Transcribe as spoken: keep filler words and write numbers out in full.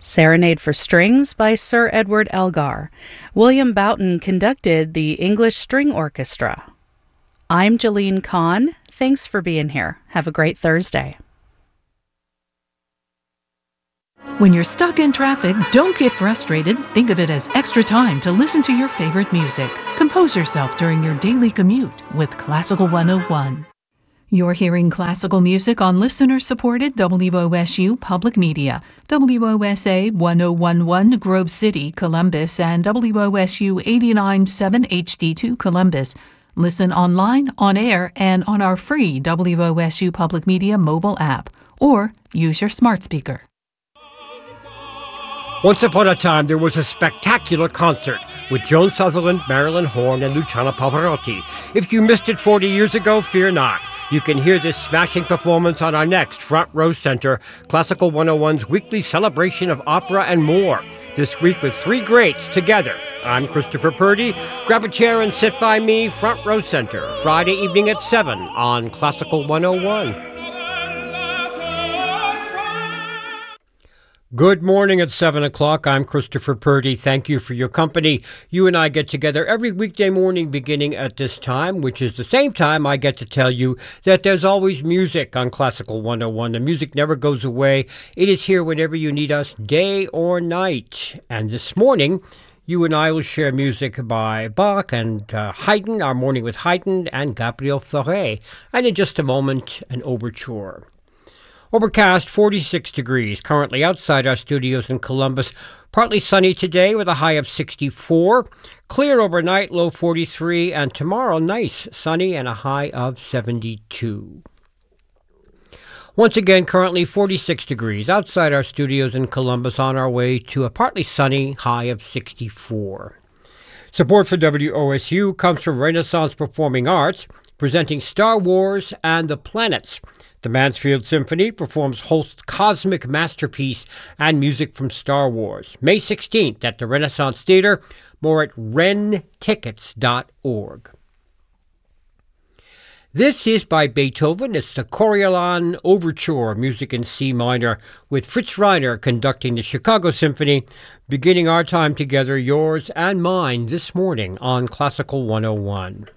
Serenade for Strings by Sir Edward Elgar. William Boughton conducted the English String Orchestra. I'm Jeline Kahn. Thanks for being here. Have a great Thursday. When you're stuck in traffic, don't get frustrated. Think of it as extra time to listen to your favorite music. Compose yourself during your daily commute with Classical one oh one. You're hearing classical music on listener-supported W O S U Public Media, W O S A one oh one point one Grove City, Columbus, and W O S U eighty-nine point seven H D two Columbus. Listen online, on air, and on our free W O S U Public Media mobile app, or use your smart speaker. Once upon a time, there was a spectacular concert with Joan Sutherland, Marilyn Horne, and Luciano Pavarotti. If you missed it forty years ago, fear not. You can hear this smashing performance on our next Front Row Center, Classical one oh one's weekly celebration of opera and more. This week with three greats together. I'm Christopher Purdy. Grab a chair and sit by me, Front Row Center, Friday evening at seven on Classical one oh one. Good morning at seven o'clock. I'm Christopher Purdy. Thank you for your company. You and I get together every weekday morning beginning at this time, which is the same time I get to tell you that there's always music on Classical one oh one. The music never goes away. It is here whenever you need us, day or night. And this morning, you and I will share music by Bach and uh, Haydn, Our Morning with Haydn, and Gabriel Fauré. And in just a moment, an overture. Overcast, forty-six degrees, currently outside our studios in Columbus. Partly sunny today with a high of sixty-four. Clear overnight, low forty-three. And tomorrow, nice, sunny and a high of seventy-two. Once again, currently forty-six degrees outside our studios in Columbus, on our way to a partly sunny high of sixty-four. Support for W O S U comes from Renaissance Performing Arts, presenting Star Wars and the Planets. The Mansfield Symphony performs Holst's cosmic masterpiece and music from Star Wars. May sixteenth at the Renaissance Theater. More at ren tickets dot org. This is by Beethoven. It's the Coriolan Overture, music in C minor, with Fritz Reiner conducting the Chicago Symphony, beginning our time together, yours and mine, this morning on Classical one oh one.